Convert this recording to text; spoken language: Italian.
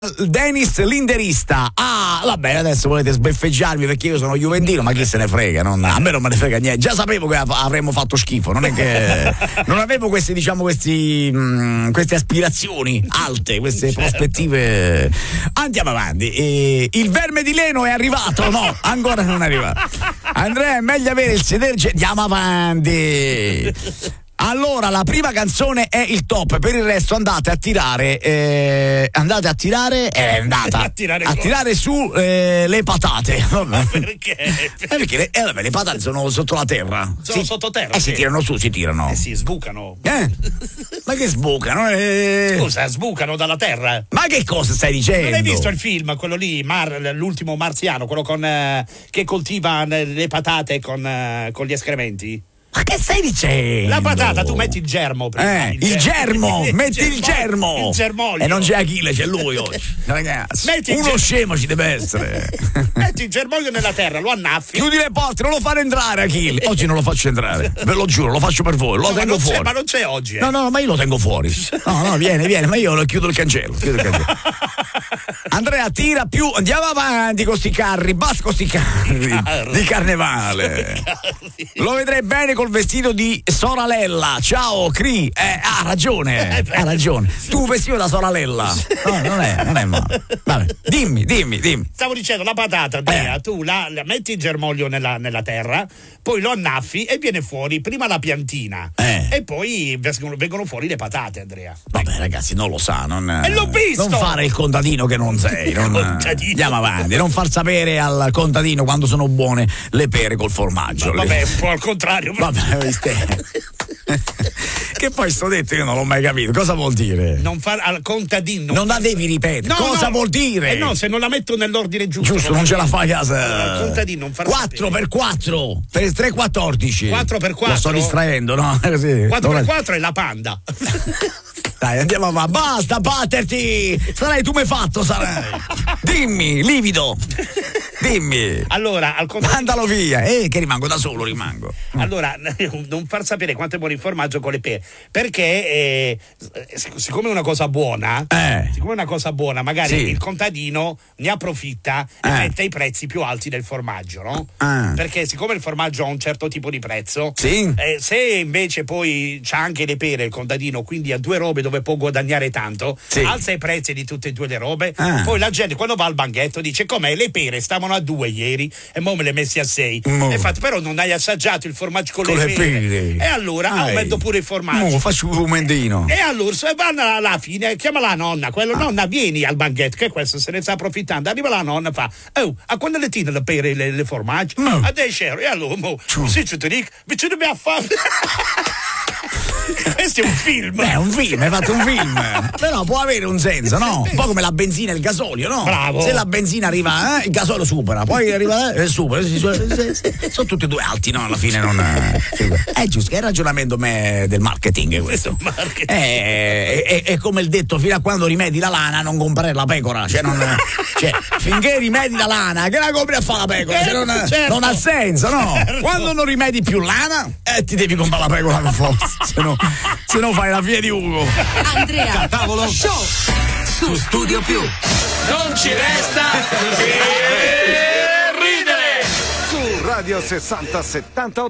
Dennis l'inderista. Ah, vabbè, adesso volete sbeffeggiarmi perché io sono juventino, ma chi se ne frega? A me non me ne frega niente. Già sapevo che avremmo fatto schifo, non è che non avevo queste aspirazioni alte, queste prospettive. Andiamo avanti. Il verme di Leno è arrivato? No, ancora non è arrivato. Andrea, è meglio avere il sedere. Andiamo avanti. Allora, la prima canzone è il top, per il resto andate a tirare su le patate. Perché? Perché le patate sono sotto la terra. Sono sottoterra. Si tirano su, si tirano. Sì, sbucano. Ma che sbucano? Scusa, sbucano dalla terra. Ma che cosa stai dicendo? Non hai visto il film, quello lì, l'ultimo marziano, quello che coltiva le patate con gli escrementi? Ma che stai dicendo? La patata, tu metti il germo prima. Il germo, metti il germo. Il germoglio. E non c'è Achille, c'è lui oggi. Ragazzi, uno scemo ci deve essere. Metti il germoglio nella terra, lo annaffi. Chiudi le porte, non lo fare entrare Achille. Oggi non lo faccio entrare, ve lo giuro, lo faccio per voi, lo tengo fuori. Ma non c'è oggi. No, ma io lo tengo fuori. No, viene, ma io lo chiudo il cancello. Andrea, tira più, andiamo avanti con sti carri, basta con sti carri di carnevale. Lo vedrei bene col vestito di Soralella. Ciao Cri, ha ragione. Tu vestito da Soralella. No, non è male. Vabbè, dimmi. Stavo dicendo, la patata, Andrea, tu la metti il germoglio nella terra, poi lo annaffi e viene fuori prima la piantina e poi vengono fuori le patate, Andrea. Vabbè ragazzi, non lo sa, e l'ho visto! Non fare il contadino che non sei. Andiamo avanti, non far sapere al contadino quando sono buone le pere col formaggio. Vabbè, un po' al contrario. Vabbè, che poi sto detto io non l'ho mai capito. Cosa vuol dire? Non far al contadino. Non la devi ripetere. Cosa vuol dire? No, se non la metto nell'ordine giusto. Non ce la fai a casa. Al contadino non far 4 per 4 per 3 14. 4 per 4. Lo sto distraendo, no? 4 per 4 è la panda. Dai, andiamo avanti. Basta batterti. Tu m'hai fatto, sarai. Dimmi, livido. Dimmi. Allora, al contrario. Mandalo via. Che rimango da solo, Allora, non far sapere quanto è buono il formaggio con le pere. Perché siccome è una cosa buona, magari il contadino ne approfitta e mette i prezzi più alti del formaggio, no? Perché siccome il formaggio ha un certo tipo di prezzo, se invece poi c'ha anche le pere il contadino, quindi ha due robe dove può guadagnare tanto, alza i prezzi di tutte e due le robe, poi la gente quando va al banchetto dice: com'è, le pere stavano a 2 ieri e mo me le messi a 6. E fatto, però non hai assaggiato il formaggio con le pere. E allora aumento pure il formaggio. Faccio un rumendino. E allora se vanno alla fine, chiama la nonna, nonna vieni al banchetto, che questo se ne sta approfittando. Arriva la nonna e fa: a quando le tine le pere le formaggio? A 10 euro. E allora sì, ci ti dico, ci dobbiamo fare. Questo è un film. Hai fatto un film. Però può avere un senso, no? Un po' come la benzina e il gasolio, no? Bravo. Se la benzina arriva, il gasolio supera, poi arriva supera. Sono tutti e due alti, no? Alla fine non. È giusto, è il ragionamento del marketing questo. È come il detto: fino a quando rimedi la lana non comprare la pecora. Finché rimedi la lana, che la compri a fare la pecora? Non ha senso, no? Quando non rimedi più lana, ti devi comprare la pecora per forza. Se no fai la fine di Ugo. Andrea Tavolo Show su Studio Più. Non ci resta che ridere. Su Radio 60 70